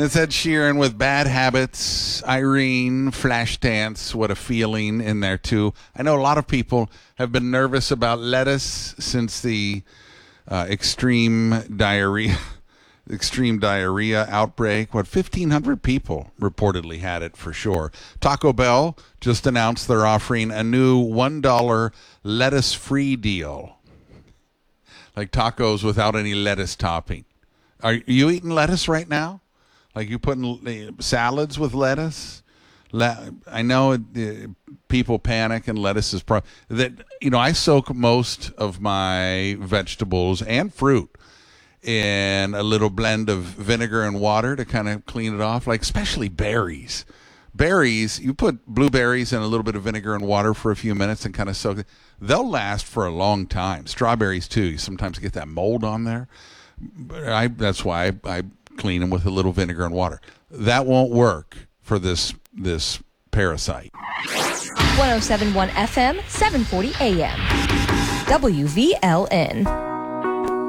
It's Ed Sheeran with Bad Habits. Irene, Flashdance, what a feeling in there, too. I know a lot of people have been nervous about lettuce since the extreme diarrhea outbreak. 1,500 people reportedly had it for sure. Taco Bell just announced they're offering a new $1 lettuce-free deal. Like tacos without any lettuce topping. Are you eating lettuce right now? Like you putting salads with lettuce? I know people panic and lettuce is I soak most of my vegetables and fruit in a little blend of vinegar and water to kind of clean it off, like especially berries. Berries, you put blueberries in a little bit of vinegar and water for a few minutes and kind of soak it. They'll last for a long time. Strawberries, too. You sometimes get that mold on there. That's why I clean them with a little vinegar and water. That won't work for this parasite. 107.1 FM, 740 AM. WVLN.